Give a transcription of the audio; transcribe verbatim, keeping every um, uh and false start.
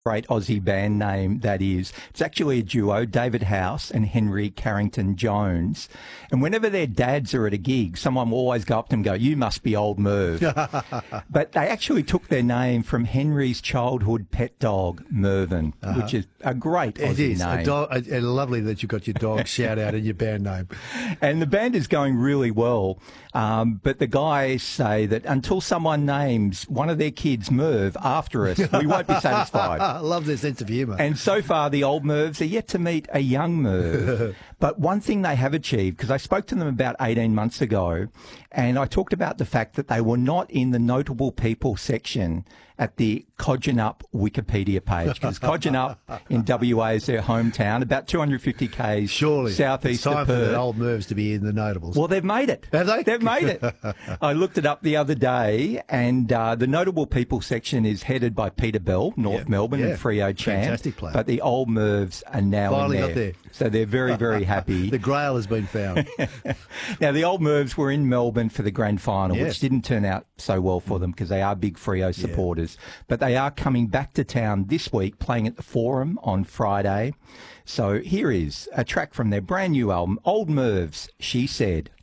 Great Aussie band name that is. It's actually a duo, David House and Henry Carrington Jones. And whenever their dads are at a gig, someone will always go up to them and go, "You must be old Merv." But they actually took their name from Henry's childhood pet dog, Mervyn, uh-huh. which is a great Aussie it is. name. A dog, and lovely that you've got your dog shout out in your band name. And the band is going really well. Um, but the guys say that until someone names one of their kids Merv after us, we won't be satisfied. I love their sense of humour. And so far, the old Mervs are yet to meet a young Merv. But one thing they have achieved, because I spoke to them about eighteen months ago, and I talked about the fact that they were not in the notable people section at the Kojonup Wikipedia page, because Kojonup in W A is their hometown, about two hundred fifty k's Surely. southeast It's time of for Perth. the old Mervs to be in the notables. Well, they've made it. Have they? They've made it. I looked it up the other day, and uh, the notable people section is headed by Peter Bell, North Yeah. Melbourne, Yeah. and Freo champ. Fantastic player. But the old Mervs are now Finally in got there. there. So they're very, very happy. The Grail has been found. Now, the old Mervs were in Melbourne for the grand final, Yeah. which didn't turn out so well for them because they are big Freo supporters. But they are coming back to town this week, playing at the Forum on Friday. So here is a track from their brand new album, Old Mervs, She Said.